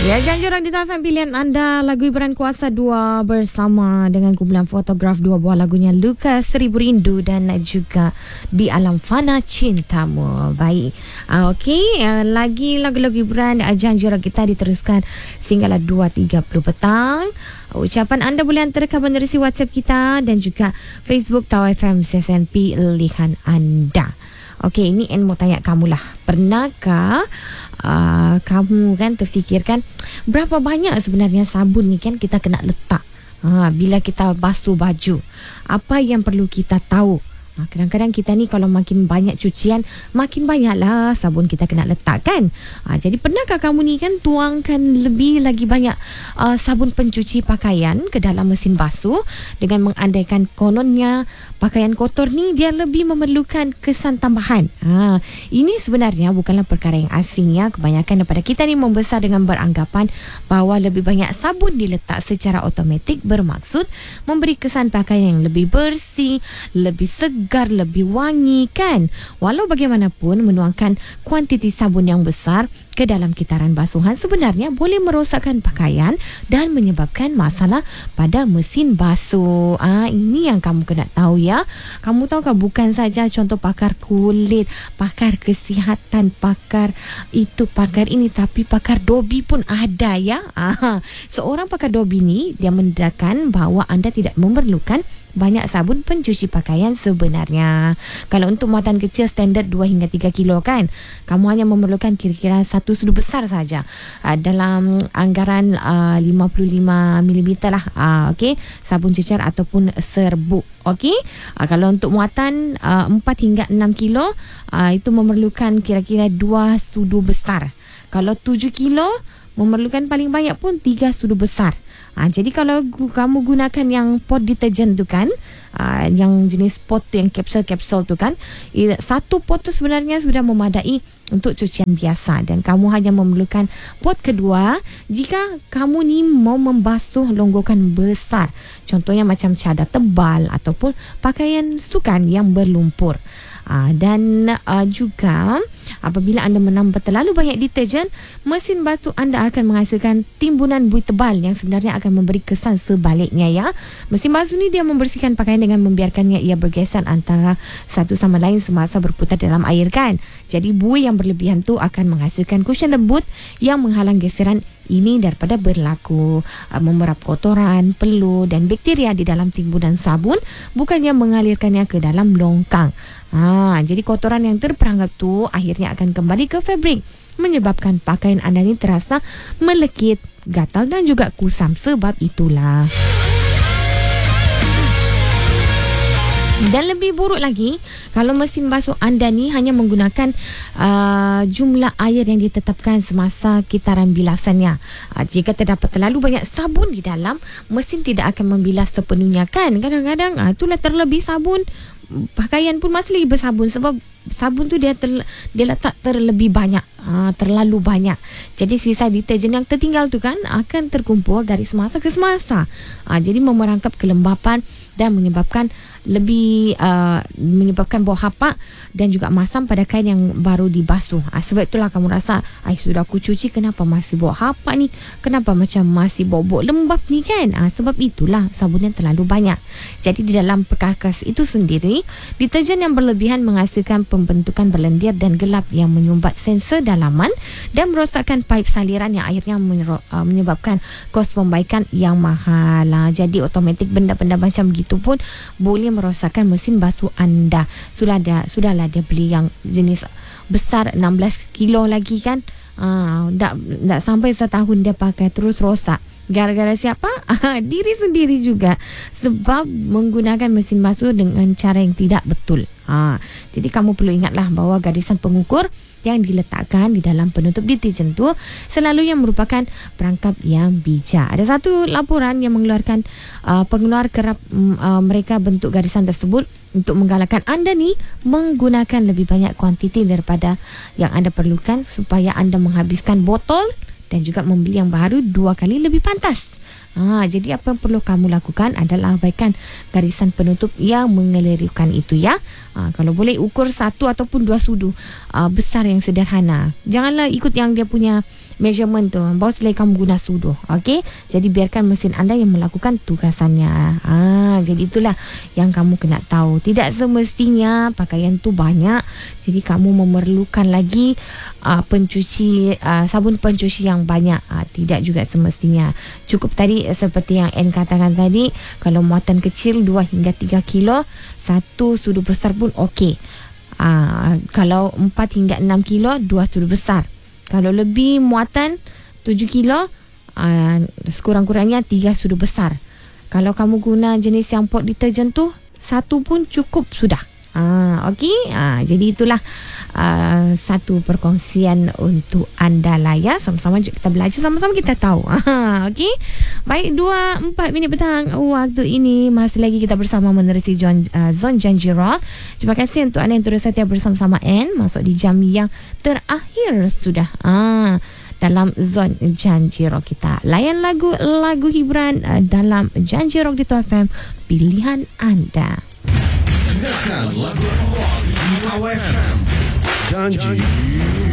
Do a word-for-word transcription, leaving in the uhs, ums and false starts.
Ya, janji orang di T F M pilihan anda lagu hiburan Kuasa dua bersama dengan kumpulan Fotograf dua buah lagunya Luka Seribu Rindu dan juga Di Alam Fana Cintamu. Baik, uh, okey, uh, lagi lagu-lagu hiburan uh, janji orang kita diteruskan sehinggalah dua tiga puluh petang. Ucapan anda boleh hantarkan menerusi WhatsApp kita dan juga Facebook T F M S N pilihan anda. Okey, ini En mau tanya kamu lah. Pernahkah uh, kamu kan terfikirkan berapa banyak sebenarnya sabun ni kan kita kena letak uh, bila kita basuh baju? Apa yang perlu kita tahu? Ha, kadang-kadang kita ni kalau makin banyak cucian, makin banyaklah sabun kita kena letak kan. Ha, jadi pernahkah kamu ni kan tuangkan lebih lagi banyak uh, sabun pencuci pakaian ke dalam mesin basuh dengan mengandaikan kononnya pakaian kotor ni dia lebih memerlukan kesan tambahan. Ha, ini sebenarnya bukanlah perkara yang asing ya. Kebanyakan daripada kita ni membesar dengan beranggapan bahawa lebih banyak sabun diletak secara automatik bermaksud memberi kesan pakaian yang lebih bersih, lebih segar, lebih wangi kan. Walau bagaimanapun menuangkan kuantiti sabun yang besar ke dalam kitaran basuhan sebenarnya boleh merosakkan pakaian dan menyebabkan masalah pada mesin basuh. Ah, ini yang kamu kena tahu ya. Kamu tahukah bukan saja contoh pakar kulit, pakar kesihatan, pakar itu, pakar ini, tapi pakar dobi pun ada ya. Ah, seorang pakar dobi ni dia menerangkan bahawa anda tidak memerlukan banyak sabun pencuci pakaian sebenarnya. Kalau untuk muatan kecil standard dua hingga tiga kilo kan, kamu hanya memerlukan kira-kira satu sudu besar saja uh, dalam anggaran uh, lima puluh lima milimeter lah. Uh, Okey, sabun cecer ataupun serbuk. Okey, uh, kalau untuk muatan uh, empat hingga enam kilo uh, itu memerlukan kira-kira dua sudu besar. Kalau tujuh kilo memerlukan paling banyak pun tiga sudu besar. Ha, jadi kalau gu, kamu gunakan yang pot deterjen tu kan, uh, yang jenis pot tu, yang kapsul-kapsul tu kan, satu pot tu sebenarnya sudah memadai untuk cucian biasa dan kamu hanya memerlukan pot kedua jika kamu ni mau membasuh longgokan besar, contohnya macam cadar tebal ataupun pakaian sukan yang berlumpur. Uh, dan uh, juga apabila anda menambah terlalu banyak deterjen, mesin basuh anda akan menghasilkan timbunan buih tebal yang sebenarnya akan memberi kesan sebaliknya ya. Mesin basuh ni dia membersihkan pakaian dengan membiarkannya ia bergeser antara satu sama lain semasa berputar dalam air kan. Jadi buih yang berlebihan tu akan menghasilkan cushion lembut yang menghalang geseran ini daripada berlaku. uh, memerap kotoran, peluh dan bakteria di dalam timbunan sabun, bukannya mengalirkannya ke dalam longkang. Ha, jadi kotoran yang terperangkap tu akhirnya akan kembali ke fabrik, menyebabkan pakaian anda ni terasa melekit, gatal dan juga kusam. Sebab itulah. Dan lebih buruk lagi kalau mesin basuh anda ni hanya menggunakan uh, jumlah air yang ditetapkan semasa kitaran bilasannya. Uh, jika terdapat terlalu banyak sabun di dalam, mesin tidak akan membilas sepenuhnya kan. Kadang-kadang uh, itulah terlebih sabun, pakaian pun masih lagi bersabun sebab sabun tu dia ter, dia letak terlebih banyak, ha, terlalu banyak. Jadi sisa deterjen yang tertinggal tu kan akan terkumpul dari semasa ke semasa. Ha, jadi memerangkap kelembapan dan menyebabkan lebih uh, menyebabkan bau hapak dan juga masam pada kain yang baru dibasuh. Ha, sebab itulah kamu rasa, ai sudah aku cuci kenapa masih bau hapak ni? Kenapa macam masih bau-bau lembab ni kan? Ha, sebab itulah sabunnya terlalu banyak. Jadi di dalam perkakas itu sendiri, deterjen yang berlebihan menghasilkan pembentukan berlendir dan gelap yang menyumbat sensor dalaman dan merosakkan paip saliran yang akhirnya menyebabkan kos pembaikan yang mahal. Jadi otomatik benda-benda macam begitu pun boleh merosakkan mesin basuh anda. Sudah ada, sudahlah dia beli yang jenis besar enam belas kilo lagi kan. Ah, tak, tak sampai setahun dia pakai terus rosak. Gara-gara siapa? Diri sendiri juga. Sebab menggunakan mesin basuh dengan cara yang tidak betul. Ha, jadi kamu perlu ingatlah bahawa garisan pengukur yang diletakkan di dalam penutup deterjen tu selalu yang merupakan perangkap yang bijak. Ada satu laporan yang mengeluarkan uh, pengeluar kerap uh, mereka bentuk garisan tersebut untuk menggalakkan anda ni menggunakan lebih banyak kuantiti daripada yang anda perlukan supaya anda menghabiskan botol dan juga membeli yang baru dua kali lebih pantas. Ha, jadi apa yang perlu kamu lakukan adalah abaikan garisan penutup yang mengelirukan itu ya. Ha, kalau boleh ukur satu ataupun dua sudu uh, besar yang sederhana. Janganlah ikut yang dia punya measurement tu. Baru selai kamu guna sudu. Okey. Jadi biarkan mesin anda yang melakukan tugasannya. Ah, jadi itulah yang kamu kena tahu. Tidak semestinya pakaian tu banyak. Jadi kamu memerlukan lagi uh, pencuci uh, sabun pencuci yang banyak. Uh, tidak juga semestinya. Cukup tadi seperti yang Anne katakan tadi, kalau muatan kecil dua hingga tiga kilo, satu sudu besar pun okey. Uh, kalau empat hingga enam kilo, dua sudu besar. Kalau lebih muatan tujuh kilo, uh, sekurang-kurangnya tiga sudu besar. Kalau kamu guna jenis yang pot deterjen tu, satu pun cukup sudah. Ah, okey. Ah, jadi itulah uh, satu perkongsian untuk anda lah ya. Sama-sama kita belajar, sama-sama kita tahu. Ah, okey. Baik, dua empat minit petang waktu ini. Masih lagi kita bersama menerusi John, uh, Zon Janji Rock. Terima kasih untuk anda yang terus setia bersama-sama Anne. Masuk di jam yang terakhir sudah. Ah, dalam Zon Janji Rock kita. Layan lagu-lagu hiburan uh, dalam Janji Rock di T F M. Pilihan anda. Dengarkan lagu rock di T F M. Janji